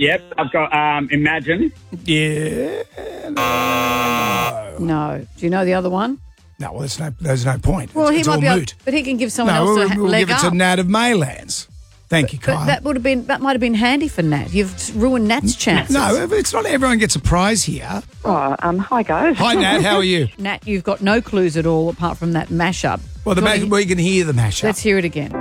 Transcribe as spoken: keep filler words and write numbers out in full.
Yep, I've got um, Imagine. Yeah. No. No. Do you know the other one? No, well, there's no, there's no point. Well, it's, he it's might all be able, moot. but he can give someone No, else we'll, a ha- we'll leg give it up. to Nat of Maylands. Thank you, But Kyle. that would have been that might have been handy for Nat. You've ruined Nat's chances. No, it's not everyone gets a prize here. Oh, um, hi guys. Hi, Nat. How are you? Nat, you've got no clues at all apart from that mashup. Well, the Do you ma- wanna- well, you can hear the mashup. Let's hear it again.